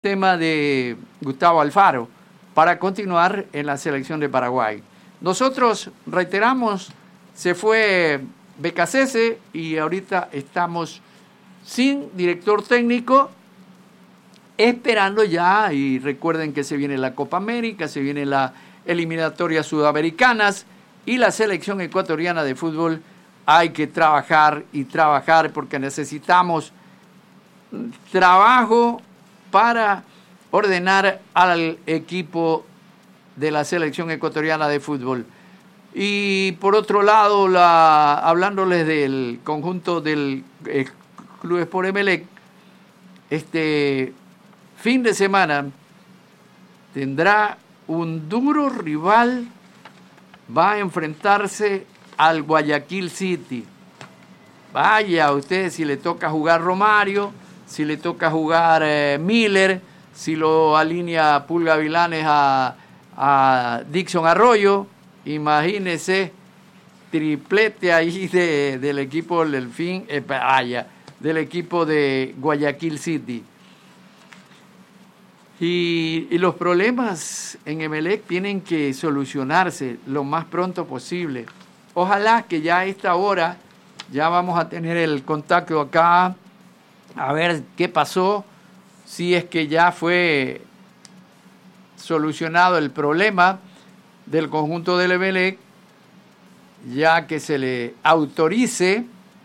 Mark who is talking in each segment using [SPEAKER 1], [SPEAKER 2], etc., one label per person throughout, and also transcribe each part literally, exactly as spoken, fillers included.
[SPEAKER 1] tema de Gustavo Alfaro para continuar en la selección de Paraguay. Nosotros, reiteramos, se fue Becasese y ahorita estamos sin director técnico, esperando ya, y recuerden que se viene la Copa América, se viene la eliminatoria sudamericanas y la selección ecuatoriana de fútbol. Hay que trabajar y trabajar porque necesitamos trabajo para ordenar al equipo de la selección ecuatoriana de fútbol. Y por otro lado, la, hablándoles del conjunto del eh, Club Sport Emelec, este fin de semana tendrá un duro rival, va a enfrentarse al Guayaquil City. Vaya usted, si le toca jugar Romario, si le toca jugar eh, Miller, si lo alinea Pulga Vilanes a, a Dixon Arroyo, imagínese, triplete ahí de, del equipo del fin, eh, vaya, del equipo de Guayaquil City. Y, y los problemas en Emelec tienen que solucionarse lo más pronto posible. Ojalá que ya a esta hora ya vamos a tener el contacto acá, a ver qué pasó, si es que ya fue solucionado el problema del conjunto del Emelec, ya que se le autorice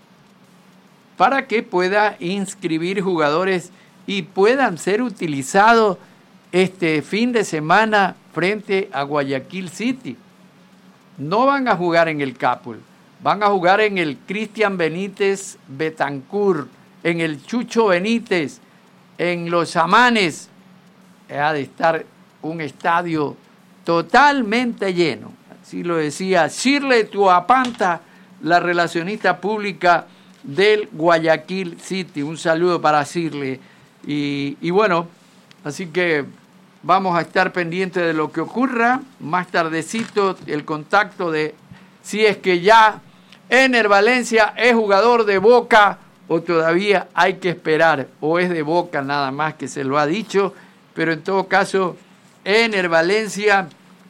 [SPEAKER 1] para que pueda inscribir jugadores y puedan ser utilizados este fin de semana frente a Guayaquil City. No van a jugar en el Capul, van a jugar en el Cristian Benítez Betancur, en el Chucho Benítez, en Los Amanes. Ha de estar un estadio totalmente lleno. Así lo decía Shirley Tuapanta, la relacionista pública del Guayaquil City. Un saludo para Shirley. Y, y bueno, así que vamos a estar pendientes de lo que ocurra. Más tardecito el contacto de si es que ya Ener Valencia es jugador de Boca o todavía hay que esperar, o es de Boca nada más que se lo ha dicho, pero en todo caso Ener Valencia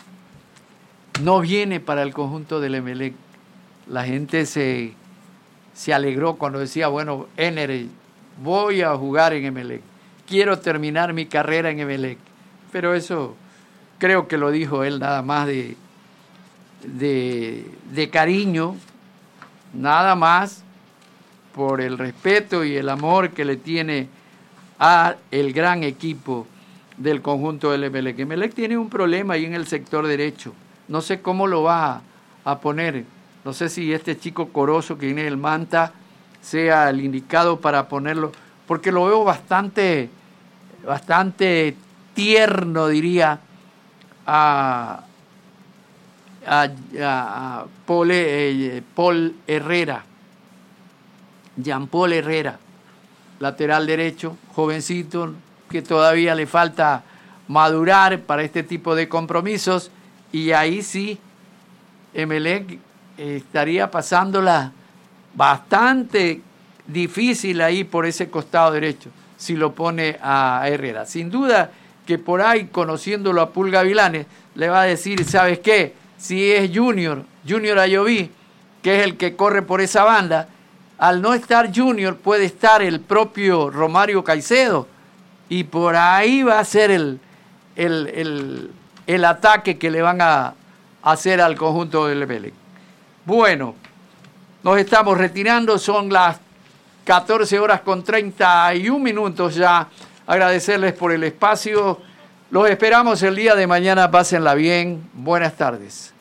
[SPEAKER 1] no viene para el conjunto del Emelec. La gente se, se alegró cuando decía, bueno, Ener, voy a jugar en Emelec, quiero terminar mi carrera en Emelec. Pero eso creo que lo dijo él nada más de, de, de cariño, nada más por el respeto y el amor que le tiene a el gran equipo del conjunto del Emelec. Emelec tiene un problema ahí en el sector derecho. No sé cómo lo va a, a poner. No sé si este chico Corozo que viene del Manta sea el indicado para ponerlo, porque lo veo bastante, bastante tierno, diría, a, a, a Paul, eh, Paul Herrera. Jean Paul Herrera, lateral derecho, jovencito, que todavía le falta madurar para este tipo de compromisos, y ahí sí Emelec estaría pasándola bastante difícil ahí por ese costado derecho, si lo pone a Herrera. Sin duda que por ahí, conociéndolo a Pulga Vilanes, le va a decir, ¿sabes qué? Si es Junior, Junior Ayoví, que es el que corre por esa banda, al no estar Junior puede estar el propio Romario Caicedo, y por ahí va a ser el, el, el, el ataque que le van a hacer al conjunto del Emelec. Bueno, nos estamos retirando, son las catorce horas con treinta y un minutos ya. Agradecerles por el espacio. Los esperamos el día de mañana. Pásenla bien. Buenas tardes.